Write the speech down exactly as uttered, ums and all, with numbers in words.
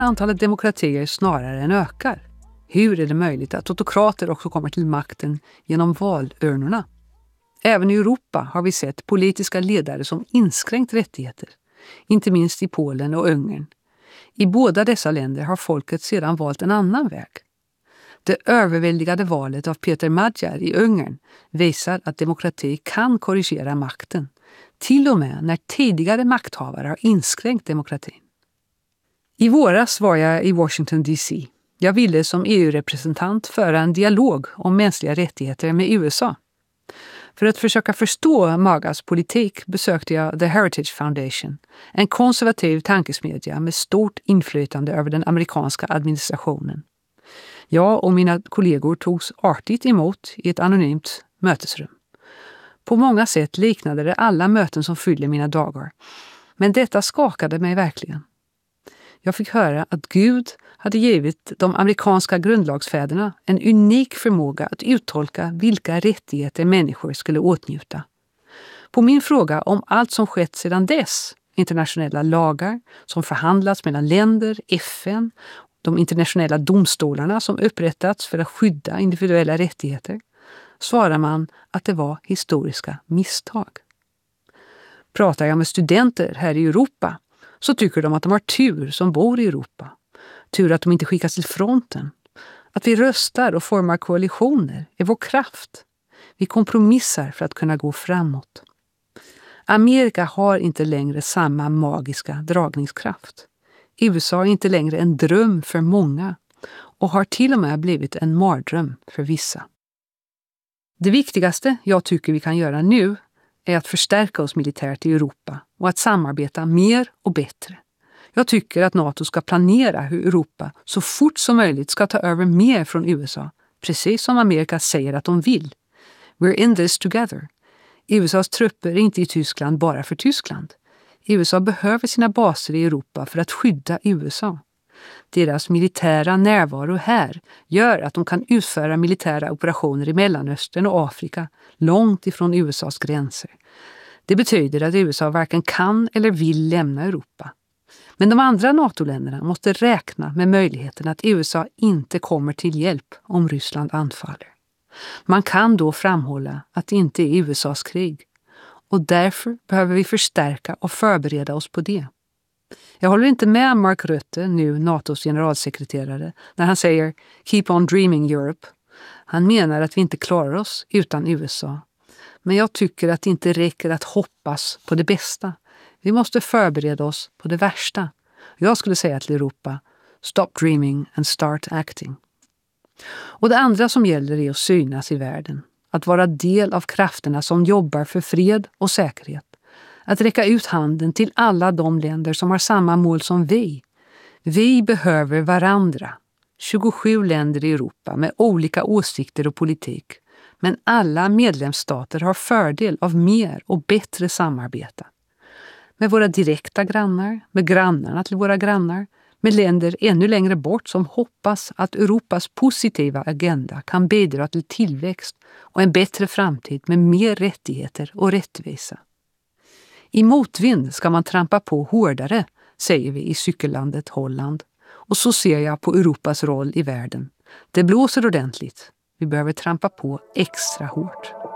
antalet demokratier snarare än ökar. Hur är det möjligt att autokrater också kommer till makten genom valurnorna? Även i Europa har vi sett politiska ledare som inskränkt rättigheter, inte minst i Polen och Ungern. I båda dessa länder har folket sedan valt en annan väg. Det överväldigade valet av Peter Magyar i Ungern visar att demokrati kan korrigera makten, till och med när tidigare makthavare har inskränkt demokratin. I våras var jag i Washington D C. Jag ville som E U-representant föra en dialog om mänskliga rättigheter med U S A. För att försöka förstå Magyars politik besökte jag The Heritage Foundation, en konservativ tankesmedja med stort inflytande över den amerikanska administrationen. Jag och mina kollegor togs artigt emot i ett anonymt mötesrum. På många sätt liknade det alla möten som fyllde mina dagar, men detta skakade mig verkligen. Jag fick höra att Gud hade givit de amerikanska grundlagsfäderna en unik förmåga att uttolka vilka rättigheter människor skulle åtnjuta. På min fråga om allt som skett sedan dess, internationella lagar som förhandlats mellan länder, F N, de internationella domstolarna som upprättats för att skydda individuella rättigheter, svarar man att det var historiska misstag. Pratar jag med studenter här i Europa så tycker de att de har tur som bor i Europa. Tur att de inte skickas till fronten. Att vi röstar och formar koalitioner är vår kraft. Vi kompromissar för att kunna gå framåt. Amerika har inte längre samma magiska dragningskraft. U S A är inte längre en dröm för många och har till och med blivit en mardröm för vissa. Det viktigaste jag tycker vi kan göra nu är att förstärka oss militärt i Europa och att samarbeta mer och bättre. Jag tycker att NATO ska planera hur Europa så fort som möjligt ska ta över mer från U S A, precis som Amerika säger att de vill. We're in this together. U S As trupper är inte i Tyskland bara för Tyskland. U S A behöver sina baser i Europa för att skydda U S A. Deras militära närvaro här gör att de kan utföra militära operationer i Mellanöstern och Afrika långt ifrån U S As gränser. Det betyder att U S A varken kan eller vill lämna Europa. Men de andra NATO-länderna måste räkna med möjligheten att U S A inte kommer till hjälp om Ryssland anfaller. Man kan då framhålla att det inte är U S As krig. Och därför behöver vi förstärka och förbereda oss på det. Jag håller inte med Mark Rutte, nu NATOs generalsekreterare, när han säger “Keep on dreaming Europe”. Han menar att vi inte klarar oss utan U S A. Men jag tycker att det inte räcker att hoppas på det bästa. Vi måste förbereda oss på det värsta. Jag skulle säga till Europa, stop dreaming and start acting. Och det andra som gäller är att synas i världen. Att vara del av krafterna som jobbar för fred och säkerhet. Att räcka ut handen till alla de länder som har samma mål som vi. Vi behöver varandra. tjugosju länder i Europa med olika åsikter och politik. Men alla medlemsstater har fördel av mer och bättre samarbete. Med våra direkta grannar, med grannarna till våra grannar, med länder ännu längre bort som hoppas att Europas positiva agenda kan bidra till tillväxt och en bättre framtid med mer rättigheter och rättvisa. I motvind ska man trampa på hårdare, säger vi i cykellandet Holland. Och så ser jag på Europas roll i världen. Det blåser ordentligt. Vi behöver trampa på extra hårt.